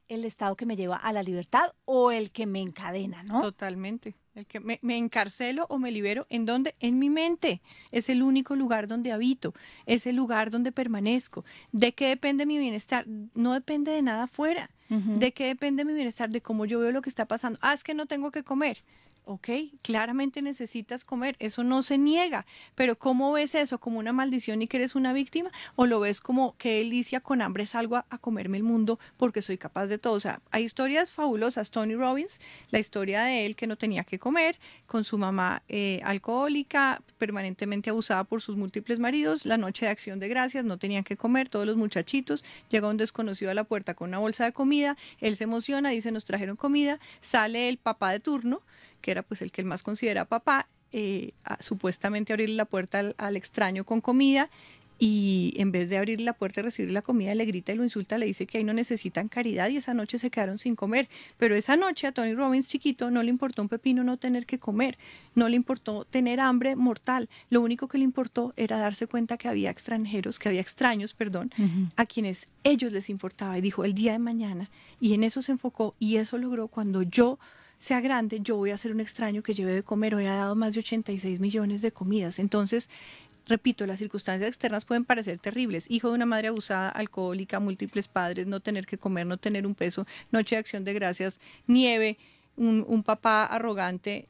el estado que me lleva a la libertad o el que me encadena, ¿no? Totalmente. El que me encarcelo o me libero, ¿en dónde? En mi mente. Es el único lugar donde habito, es el lugar donde permanezco. ¿De qué depende mi bienestar? No depende de nada afuera. ¿De qué depende mi bienestar? De cómo yo veo lo que está pasando. Ah, es que no tengo que comer. Ok, claramente necesitas comer, eso no se niega, pero ¿cómo ves eso? ¿Como una maldición y que eres una víctima? ¿O lo ves como qué delicia, con hambre salgo a comerme el mundo porque soy capaz de todo? O sea, hay historias fabulosas. Tony Robbins, la historia de él que no tenía que comer, con su mamá alcohólica, permanentemente abusada por sus múltiples maridos, la noche de acción de gracias, no tenían que comer, todos los muchachitos, llega un desconocido a la puerta con una bolsa de comida, él se emociona, dice nos trajeron comida, sale el papá de turno, que era pues el que él más considera papá, supuestamente abrirle la puerta al extraño con comida, y en vez de abrirle la puerta y recibir la comida, le grita y lo insulta, le dice que ahí no necesitan caridad, y esa noche se quedaron sin comer. Pero esa noche a Tony Robbins chiquito no le importó un pepino no tener que comer, no le importó tener hambre mortal, lo único que le importó era darse cuenta que había extranjeros, que había extraños, perdón, a quienes ellos les importaba, y dijo el día de mañana, y en eso se enfocó, y eso logró. Cuando yo sea grande, yo voy a ser un extraño que lleve de comer. Hoy ha dado más de 86 millones de comidas. Entonces, repito, las circunstancias externas pueden parecer terribles. Hijo de una madre abusada, alcohólica, múltiples padres, no tener que comer, no tener un peso, noche de acción de gracias, nieve, un papá arrogante,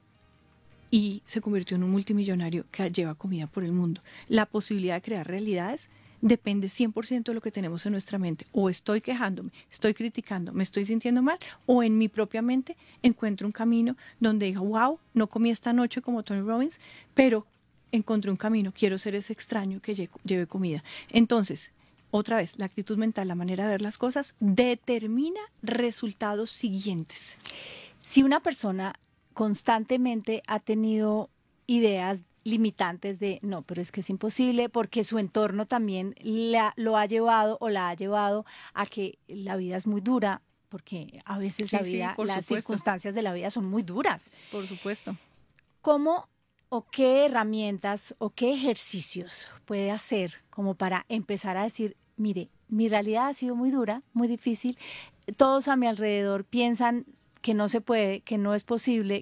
y se convirtió en un multimillonario que lleva comida por el mundo. La posibilidad de crear realidades depende 100% de lo que tenemos en nuestra mente. O estoy quejándome, estoy criticando, me estoy sintiendo mal, o en mi propia mente encuentro un camino donde diga, wow, no comí esta noche como Tony Robbins, pero encontré un camino, quiero ser ese extraño que lleve comida. Entonces, otra vez, la actitud mental, la manera de ver las cosas, determina resultados siguientes. Si una persona constantemente ha tenido ideas limitantes de no, pero es que es imposible porque su entorno también lo ha llevado o la ha llevado a que la vida es muy dura, porque a veces la Sí, sí, vida, por las supuesto, circunstancias de la vida son muy duras. por supuesto. ¿Cómo o qué herramientas o qué ejercicios puede hacer como para empezar a decir, mire, mi realidad ha sido muy dura, muy difícil, todos a mi alrededor piensan que no se puede, que no es posible,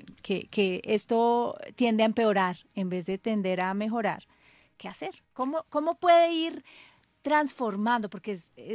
que esto tiende a empeorar en vez de tender a mejorar? ¿Qué hacer? ¿Cómo puede ir transformando? Porque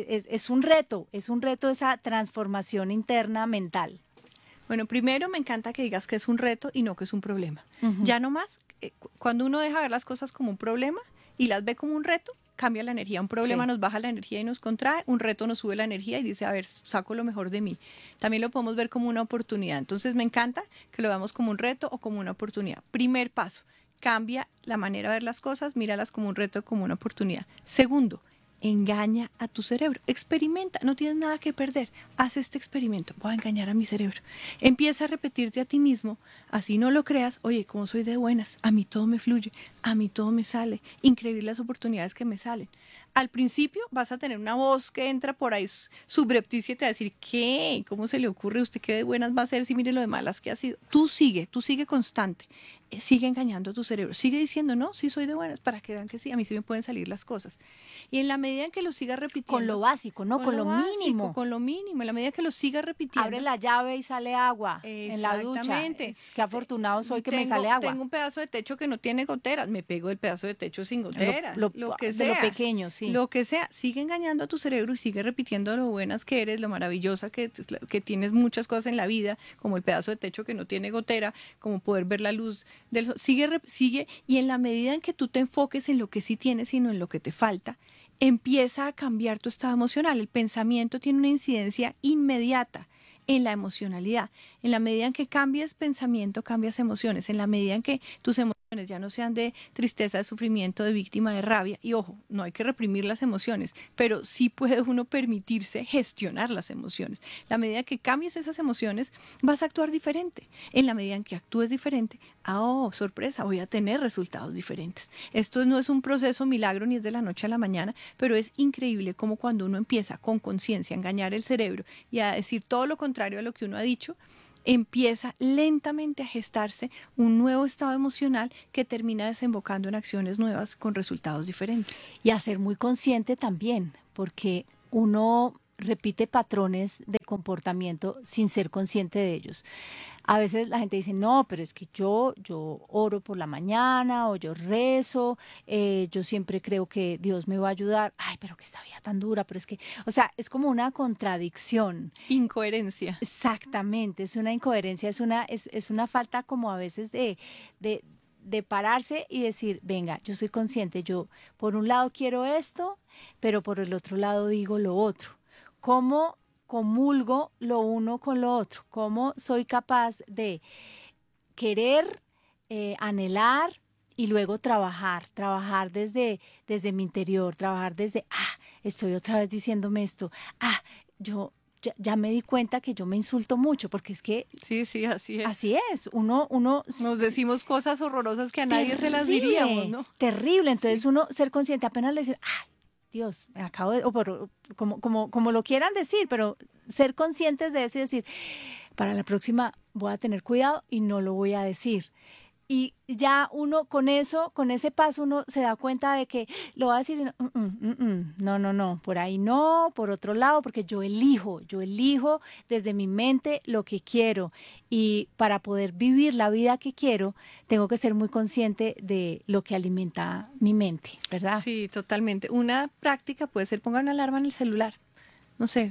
es un reto esa transformación interna mental. Bueno, primero me encanta que digas que es un reto y no que es un problema. Ujú. Ya no más, cuando uno deja ver las cosas como un problema y las ve como un reto, cambia la energía. Un problema Sí. nos baja la energía y nos contrae, un reto nos sube la energía y dice, a ver, saco lo mejor de mí. También lo podemos ver como una oportunidad. Entonces me encanta que lo veamos como un reto o como una oportunidad. Primer paso, cambia la manera de ver las cosas, míralas como un reto o como una oportunidad. Segundo, engaña a tu cerebro, experimenta, no tienes nada que perder, haz este experimento, voy a engañar a mi cerebro, empieza a repetirte a ti mismo, así no lo creas, oye, como soy de buenas, a mí todo me fluye, a mí todo me sale, increíbles las oportunidades que me salen. Al principio vas a tener una voz que entra por ahí subrepticia y te va a decir, ¿qué? ¿Cómo se le ocurre? ¿Usted qué de buenas va a ser si mire lo de malas que ha sido? Tú sigue constante, sigue engañando a tu cerebro, sigue diciendo, no, sí soy de buenas, para que vean que sí, a mí sí me pueden salir las cosas. Y en la medida en que lo sigas Con lo repitiendo, básico, ¿no? Con lo mínimo. con lo mínimo, en la medida que lo sigas Abre repitiendo, la llave y sale agua en la ducha. exactamente. Qué afortunado soy que me sale Tengo agua. un pedazo de techo que no tiene goteras, me pego el pedazo de techo sin goteras, De lo pequeño, sí. lo que sea, sigue engañando a tu cerebro y sigue repitiendo lo buenas que eres, lo maravillosa que tienes muchas cosas en la vida, como el pedazo de techo que no tiene gotera, como poder ver la luz del sol, sigue, y en la medida en que tú te enfoques en lo que sí tienes y no en lo que te falta, empieza a cambiar tu estado emocional. El pensamiento tiene una incidencia inmediata en la emocionalidad. En la medida en que cambias pensamiento, cambias emociones. En la medida en que tus emociones ya no sean de tristeza, de sufrimiento, de víctima, de rabia. Y ojo, no hay que reprimir las emociones, pero sí puede uno permitirse gestionar las emociones. La medida que cambies esas emociones, vas a actuar diferente. En la medida en que actúes diferente, oh, sorpresa, voy a tener resultados diferentes. Esto no es un proceso milagro ni es de la noche a la mañana, pero es increíble como cuando uno empieza con conciencia a engañar el cerebro y a decir todo lo contrario a lo que uno ha dicho, empieza lentamente a gestarse un nuevo estado emocional que termina desembocando en acciones nuevas con resultados diferentes. Y a ser muy consciente también, porque uno repite patrones de comportamiento sin ser consciente de ellos. A veces la gente dice, no, pero es que yo oro por la mañana o yo rezo, yo siempre creo que Dios me va a ayudar. Ay, pero que esta vida tan dura, pero es que, o sea, es como una contradicción. Incoherencia. Exactamente, es una incoherencia, es una falta como a veces de, de pararse y decir, venga, yo soy consciente, yo por un lado quiero esto, pero por el otro lado digo lo otro. ¿Cómo comulgo lo uno con lo otro? ¿Cómo soy capaz de querer, anhelar y luego trabajar desde mi interior, trabajar desde, estoy otra vez diciéndome esto, yo ya me di cuenta que yo me insulto mucho, porque es que Sí, sí, así es. así es, uno Nos decimos cosas horrorosas que a nadie se las diríamos, ¿no? terrible, entonces Sí. uno ser consciente, apenas le dice, ay, Dios, me acabo de, como lo quieran decir, pero ser conscientes de eso y decir, para la próxima voy a tener cuidado y no lo voy a decir. Y ya uno con eso, con ese paso, uno se da cuenta de que lo va a decir, y no, no, por ahí no, por otro lado, porque yo elijo desde mi mente lo que quiero. Y para poder vivir la vida que quiero, tengo que ser muy consciente de lo que alimenta mi mente, ¿verdad? Sí, totalmente. Una práctica puede ser pongan una alarma en el celular. No sé,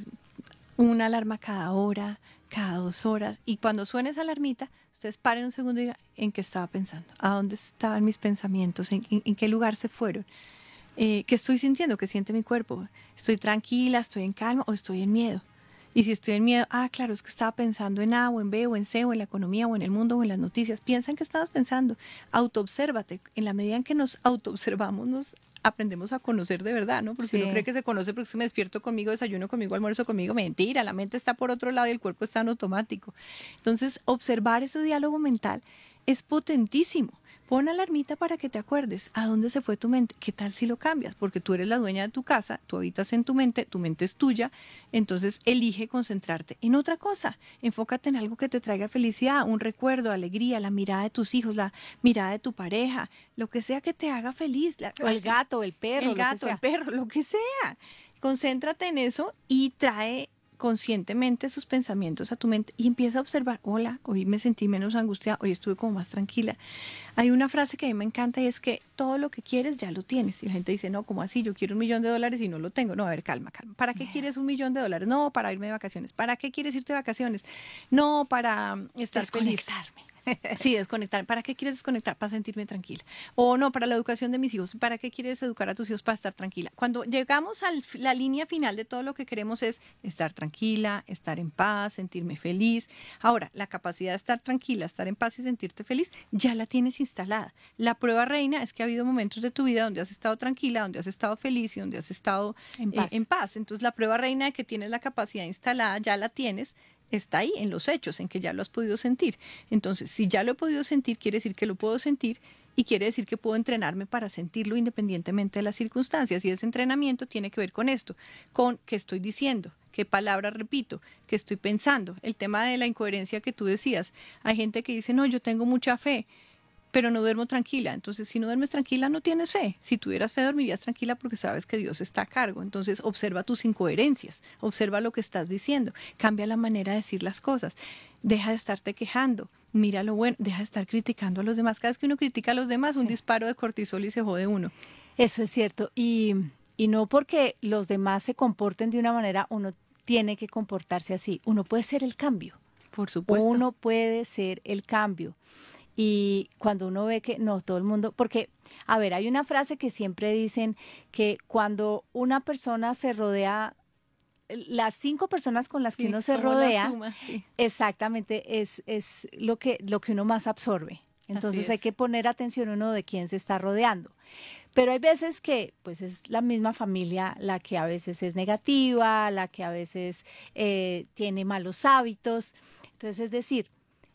una alarma cada hora, cada 2 horas. Y cuando suene esa alarmita, ustedes paren un segundo y digan, ¿en qué estaba pensando? ¿A dónde estaban mis pensamientos? ¿En qué lugar se fueron? ¿Qué estoy sintiendo? ¿Qué siente mi cuerpo? ¿Estoy tranquila? ¿Estoy en calma? ¿O estoy en miedo? Y si estoy en miedo, claro, es que estaba pensando en A o en B o en C o en la economía o en el mundo o en las noticias. Piensa en qué estabas pensando. Autoobsérvate. En la medida en que nos autoobservamos, nos aprendemos a conocer de verdad, ¿no? Porque uno cree Sí. que se conoce porque se me despierto conmigo, desayuno conmigo, almuerzo conmigo. Mentira, la mente está por otro lado y el cuerpo está en automático. Entonces, observar ese diálogo mental es potentísimo. Pon alarmita para que te acuerdes a dónde se fue tu mente. ¿Qué tal si lo cambias? Porque tú eres la dueña de tu casa, tú habitas en tu mente es tuya, entonces elige concentrarte en otra cosa. Enfócate en algo que te traiga felicidad, un recuerdo, alegría, la mirada de tus hijos, la mirada de tu pareja, lo que sea que te haga feliz. O el gato, o el perro, El lo que gato, el sea. perro, lo que sea. Concéntrate en eso y trae conscientemente sus pensamientos a tu mente y empieza a observar, hola, hoy me sentí menos angustiada, hoy estuve como más tranquila. Hay una frase que a mí me encanta y es que todo lo que quieres ya lo tienes. Y la gente dice, no, ¿cómo así? Yo quiero $1.000.000 y no lo tengo. No, a ver, calma, calma. ¿Para qué quieres $1.000.000? No, para irme de vacaciones. ¿Para qué quieres irte de vacaciones? No, para estar feliz. Desconectarme. Sí, desconectar. ¿Para qué quieres desconectar? Para sentirme tranquila. O no, para la educación de mis hijos. ¿Para qué quieres educar a tus hijos para estar tranquila? Cuando llegamos a la línea final de todo lo que queremos es estar tranquila, estar en paz, sentirme feliz. Ahora, la capacidad de estar tranquila, estar en paz y sentirte feliz, ya la tienes instalada. La prueba reina es que ha habido momentos de tu vida donde has estado tranquila, donde has estado feliz y donde has estado en paz. Entonces, la prueba reina de que tienes la capacidad instalada, ya la tienes, está ahí en los hechos, en que ya lo has podido sentir. Entonces, si ya lo he podido sentir, quiere decir que lo puedo sentir y quiere decir que puedo entrenarme para sentirlo independientemente de las circunstancias. Y ese entrenamiento tiene que ver con esto, con qué estoy diciendo, qué palabras repito, qué estoy pensando. El tema de la incoherencia que tú decías. Hay gente que dice, no, yo tengo mucha fe, pero no duermo tranquila. Entonces, si no duermes tranquila, no tienes fe. Si tuvieras fe, dormirías tranquila porque sabes que Dios está a cargo. Entonces, observa tus incoherencias, observa lo que estás diciendo, cambia la manera de decir las cosas, deja de estarte quejando, mira lo bueno, deja de estar criticando a los demás. Cada vez que uno critica a los demás, un disparo de cortisol y se jode uno. Eso es cierto. Y no porque los demás se comporten de una manera, uno tiene que comportarse así. Uno puede ser el cambio. Por supuesto. Uno puede ser el cambio. Y cuando uno ve que no, todo el mundo, porque, a ver, hay una frase que siempre dicen que cuando una persona se rodea, las 5 personas con las que Sí, uno se somos la rodea, suma, sí. exactamente es lo que uno más absorbe. Entonces Así hay es. que poner atención uno de quién se está rodeando. Pero hay veces que pues es la misma familia la que a veces es negativa, la que a veces tiene malos hábitos. Entonces, es decir,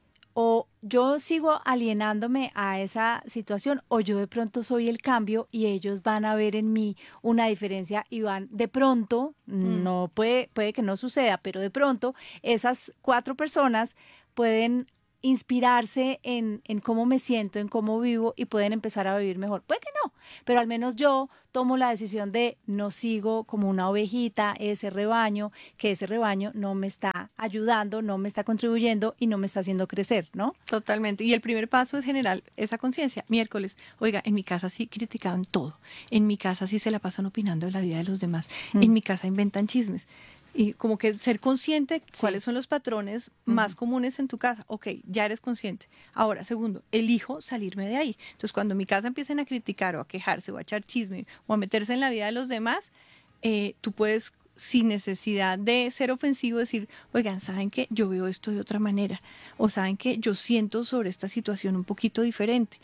o yo sigo alienándome a esa situación o yo de pronto soy el cambio y ellos van a ver en mí una diferencia y van de pronto, no puede que no suceda, pero de pronto esas 4 personas pueden inspirarse en cómo me siento, en cómo vivo y pueden empezar a vivir mejor. Puede que no, pero al menos yo tomo la decisión de no sigo como una ovejita ese rebaño, que ese rebaño no me está ayudando, no me está contribuyendo y no me está haciendo crecer, ¿no? Totalmente. Y el primer paso es generar esa conciencia. Miércoles, oiga, en mi casa sí criticaban todo. En mi casa sí se la pasan opinando de la vida de los demás. En mi casa inventan chismes. Y como que ser consciente cuáles son los patrones más comunes en tu casa. Ok, ya eres consciente. Ahora, segundo, elijo salirme de ahí. Entonces, cuando en mi casa empiecen a criticar o a quejarse o a echar chisme o a meterse en la vida de los demás, tú puedes, sin necesidad de ser ofensivo, decir, oigan, ¿saben qué? Yo veo esto de otra manera. O ¿saben qué? Yo siento sobre esta situación un poquito diferente.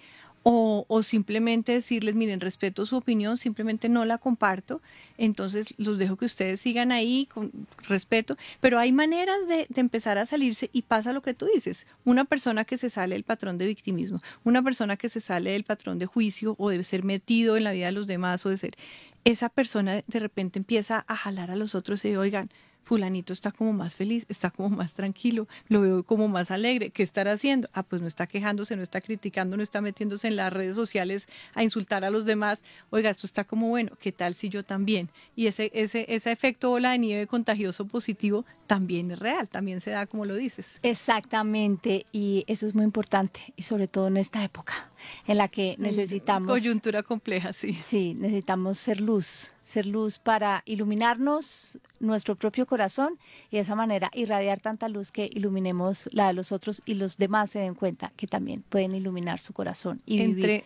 O simplemente decirles, miren, respeto su opinión, simplemente no la comparto, entonces los dejo que ustedes sigan ahí con respeto, pero hay maneras de empezar a salirse y pasa lo que tú dices, una persona que se sale del patrón de victimismo, una persona que se sale del patrón de juicio o de ser metido en la vida de los demás o de ser, esa persona de repente empieza a jalar a los otros y oigan, fulanito está como más feliz, está como más tranquilo, lo veo como más alegre, ¿qué estará haciendo? Ah, pues no está quejándose, no está criticando, no está metiéndose en las redes sociales a insultar a los demás. Oiga, esto está como bueno, ¿qué tal si yo también? Y ese efecto bola de nieve contagioso positivo también es real, también se da como lo dices. Exactamente, y eso es muy importante, y sobre todo en esta época en la que necesitamos... Coyuntura compleja, sí. Sí, necesitamos ser luz para iluminarnos nuestro propio corazón y de esa manera irradiar tanta luz que iluminemos la de los otros y los demás se den cuenta que también pueden iluminar su corazón y vivir.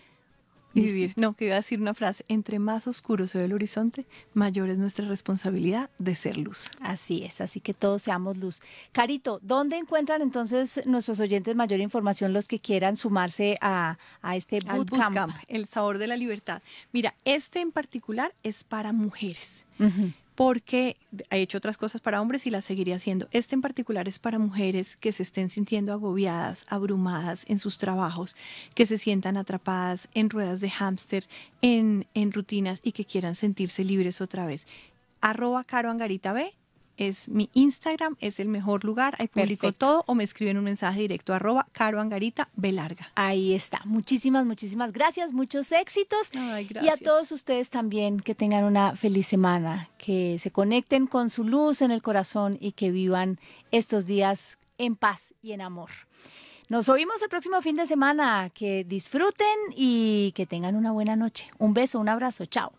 No, que iba a decir una frase, entre más oscuro se ve el horizonte, mayor es nuestra responsabilidad de ser luz. Así es, así que todos seamos luz. Carito, ¿dónde encuentran entonces nuestros oyentes mayor información, los que quieran sumarse a este bootcamp? El sabor de la libertad. Mira, este en particular es para mujeres. Porque he hecho otras cosas para hombres y las seguiré haciendo. Este en particular es para mujeres que se estén sintiendo agobiadas, abrumadas en sus trabajos, que se sientan atrapadas en ruedas de hámster, en rutinas y que quieran sentirse libres otra vez. @CaroAngaritab es mi Instagram, es el mejor lugar, ahí publico todo o me escriben un mensaje directo @CaroAngaritab. Ahí está. Muchísimas, muchísimas gracias, muchos éxitos. Ay, y a todos ustedes también que tengan una feliz semana, que se conecten con su luz en el corazón y que vivan estos días en paz y en amor. Nos oímos el próximo fin de semana, que disfruten y que tengan una buena noche. Un beso, un abrazo, chao.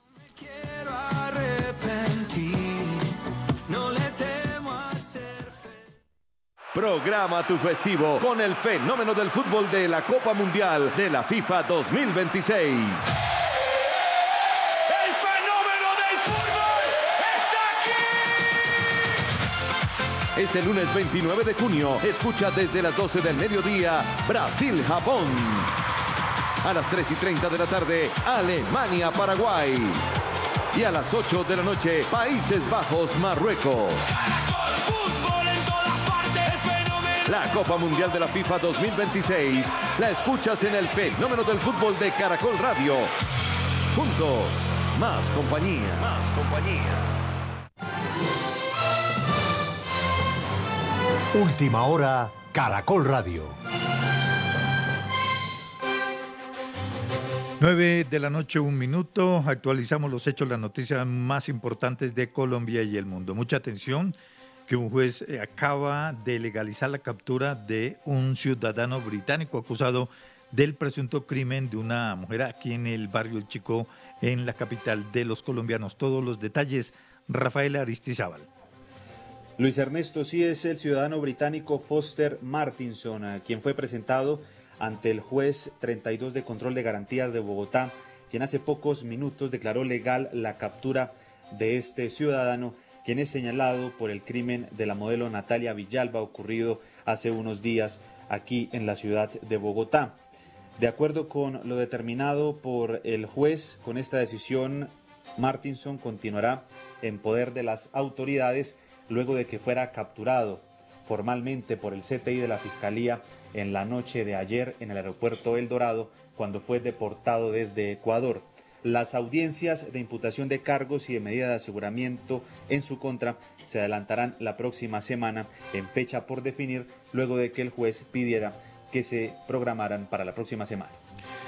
Programa tu festivo con el fenómeno del fútbol de la Copa Mundial de la FIFA 2026. ¡El fenómeno del fútbol está aquí! Este lunes 29 de junio, escucha desde las 12 del mediodía Brasil-Japón. A las 3:30 de la tarde, Alemania-Paraguay. Y a las 8 de la noche, Países Bajos-Marruecos. La Copa Mundial de la FIFA 2026 la escuchas en el fenómeno del fútbol de Caracol Radio. Juntos, más compañía. Más compañía. Última hora, Caracol Radio. 9 de la noche, 1 minuto. Actualizamos los hechos, las noticias más importantes de Colombia y el mundo. Mucha atención, que un juez acaba de legalizar la captura de un ciudadano británico acusado del presunto crimen de una mujer aquí en el barrio El Chico, en la capital de los colombianos. Todos los detalles, Rafael Aristizábal. Luis Ernesto, sí, es el ciudadano británico Foster Martinson, quien fue presentado ante el juez 32 de Control de Garantías de Bogotá, quien hace pocos minutos declaró legal la captura de este ciudadano, quien es señalado por el crimen de la modelo Natalia Villalba, ocurrido hace unos días aquí en la ciudad de Bogotá. De acuerdo con lo determinado por el juez, con esta decisión, Martinson continuará en poder de las autoridades luego de que fuera capturado formalmente por el CTI de la Fiscalía en la noche de ayer en el aeropuerto El Dorado, cuando fue deportado desde Ecuador. Las audiencias de imputación de cargos y de medida de aseguramiento en su contra se adelantarán la próxima semana en fecha por definir, luego de que el juez pidiera que se programaran para la próxima semana.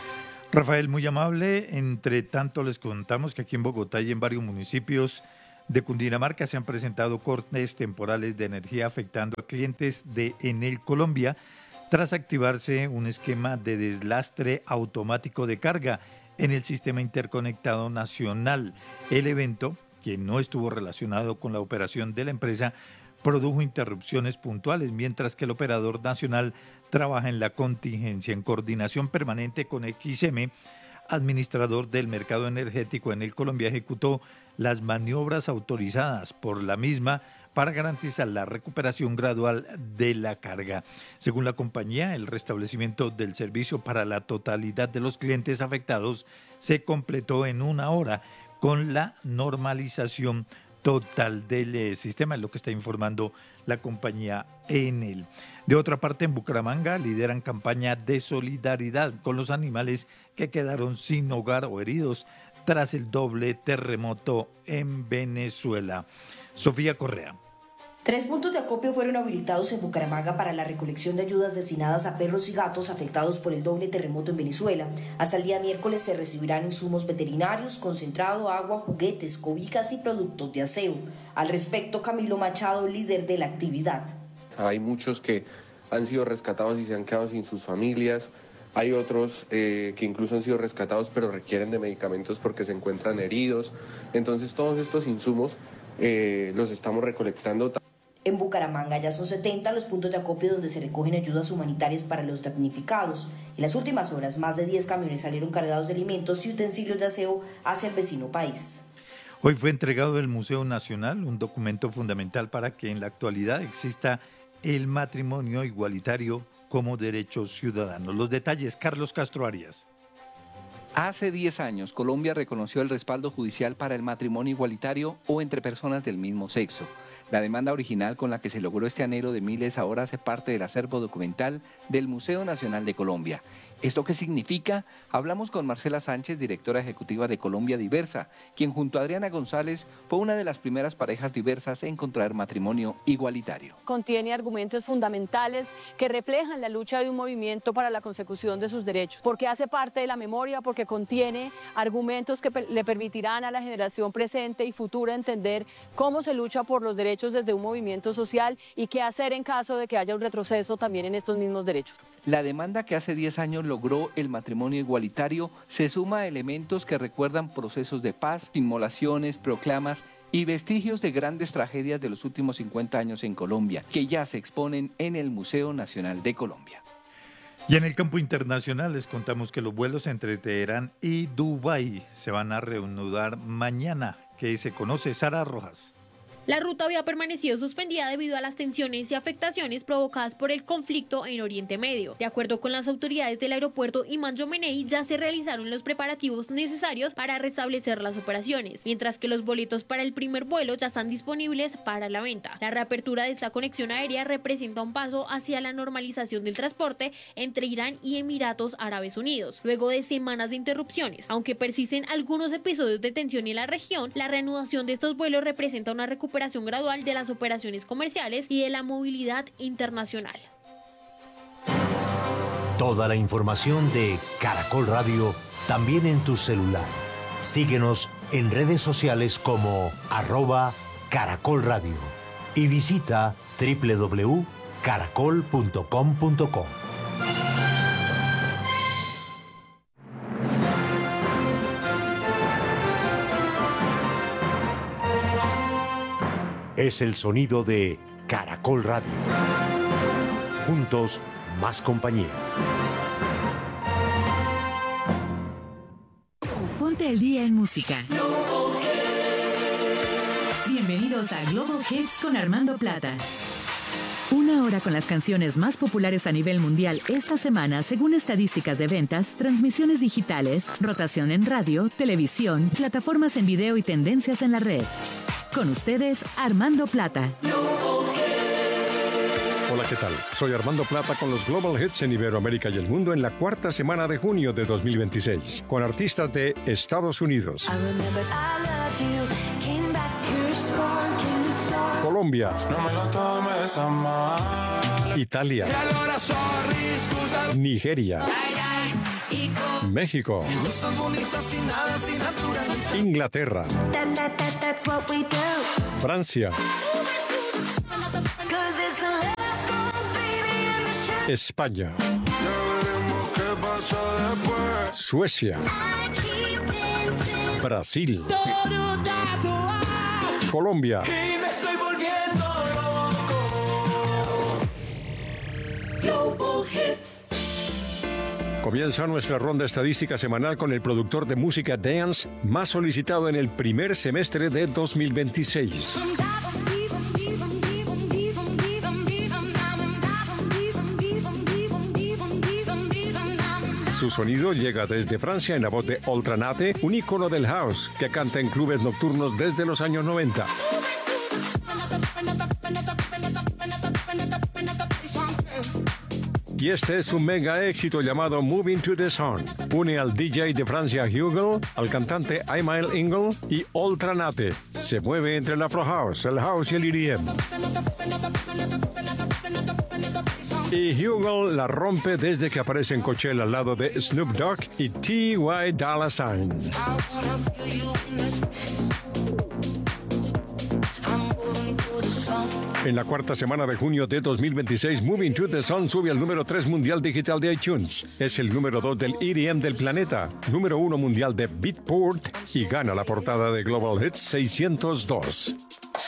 Rafael, muy amable. Entre tanto, les contamos que aquí en Bogotá y en varios municipios de Cundinamarca se han presentado cortes temporales de energía afectando a clientes de Enel Colombia tras activarse un esquema de deslastre automático de carga en el sistema interconectado nacional. El evento, que no estuvo relacionado con la operación de la empresa, produjo interrupciones puntuales, mientras que el operador nacional trabaja en la contingencia en coordinación permanente con XM. Administrador del mercado energético en el Colombia ejecutó las maniobras autorizadas por la misma para garantizar la recuperación gradual de la carga. Según la compañía, el restablecimiento del servicio para la totalidad de los clientes afectados se completó en 1 hora con la normalización total del sistema, es lo que está informando la compañía Enel. De otra parte, en Bucaramanga lideran campaña de solidaridad con los animales que quedaron sin hogar o heridos tras el doble terremoto en Venezuela. Sofía Correa. 3 puntos de acopio fueron habilitados en Bucaramanga para la recolección de ayudas destinadas a perros y gatos afectados por el doble terremoto en Venezuela. Hasta el día miércoles se recibirán insumos veterinarios, concentrado, agua, juguetes, cobijas y productos de aseo. Al respecto, Camilo Machado, líder de la actividad. Hay muchos que han sido rescatados y se han quedado sin sus familias. Hay otros que incluso han sido rescatados pero requieren de medicamentos porque se encuentran heridos. Entonces todos estos insumos los estamos recolectando. En Bucaramanga ya son 70 los puntos de acopio donde se recogen ayudas humanitarias para los damnificados. En las últimas horas, más de 10 camiones salieron cargados de alimentos y utensilios de aseo hacia el vecino país. Hoy fue entregado del Museo Nacional un documento fundamental para que en la actualidad exista el matrimonio igualitario como derecho ciudadano. Los detalles, Carlos Castro Arias. Hace 10 años, Colombia reconoció el respaldo judicial para el matrimonio igualitario o entre personas del mismo sexo. La demanda original con la que se logró este anhelo de miles ahora hace parte del acervo documental del Museo Nacional de Colombia. ¿Esto qué significa? Hablamos con Marcela Sánchez, directora ejecutiva de Colombia Diversa, quien junto a Adriana González fue una de las primeras parejas diversas en contraer matrimonio igualitario. Contiene argumentos fundamentales que reflejan la lucha de un movimiento para la consecución de sus derechos, porque hace parte de la memoria, porque contiene argumentos que le permitirán a la generación presente y futura entender cómo se lucha por los derechos desde un movimiento social y qué hacer en caso de que haya un retroceso también en estos mismos derechos. La demanda que hace 10 años logró el matrimonio igualitario se suma a elementos que recuerdan procesos de paz, inmolaciones, proclamas y vestigios de grandes tragedias de los últimos 50 años en Colombia, que ya se exponen en el Museo Nacional de Colombia. Y en el campo internacional les contamos que los vuelos entre Teherán y Dubái se van a reanudar mañana, que se conoce. Sara Rojas. La ruta había permanecido suspendida debido a las tensiones y afectaciones provocadas por el conflicto en Oriente Medio. De acuerdo con las autoridades del aeropuerto Imam Jomeini, ya se realizaron los preparativos necesarios para restablecer las operaciones, mientras que los boletos para el primer vuelo ya están disponibles para la venta. La reapertura de esta conexión aérea representa un paso hacia la normalización del transporte entre Irán y Emiratos Árabes Unidos, luego de semanas de interrupciones. Aunque persisten algunos episodios de tensión en la región, la reanudación de estos vuelos representa una recuperación gradual de las operaciones comerciales y de la movilidad internacional. Toda la información de Caracol Radio también en tu celular. Síguenos en redes sociales como @Caracol Radio y visita www.caracol.com.co. Es el sonido de Caracol Radio. Juntos, más compañía. Ponte el día en música. Bienvenidos a Global Hits con Armando Plata. 1 hora con las canciones más populares a nivel mundial esta semana, según estadísticas de ventas, transmisiones digitales, rotación en radio, televisión, plataformas en video y tendencias en la red. Con ustedes, Armando Plata. Hola, ¿qué tal? Soy Armando Plata con los Global Hits en Iberoamérica y el mundo en la 4ª semana de junio de 2026, con artistas de Estados Unidos, Colombia, Italia, Nigeria, México. Inglaterra. Francia. España. Suecia. Brasil. Colombia. Comienza nuestra ronda estadística semanal con el productor de música dance más solicitado en el primer semestre de 2026. Su sonido llega desde Francia en la voz de Oltranate, un ícono del house que canta en clubes nocturnos desde los años 90. Y este es un mega éxito llamado Moving to the Sun. Une al DJ de Francia Hugel, al cantante Aimel Ingle y Oltranate. Se mueve entre el Afro House, el House y el EDM. Y Hugel la rompe desde que aparece en Coachella al lado de Snoop Dogg y T.Y. Dolla $ign. En la cuarta semana de junio de 2026, Moving to the Sun sube al número 3 mundial digital de iTunes. Es el número 2 del EDM del planeta, número 1 mundial de Beatport y gana la portada de Global Hits 602.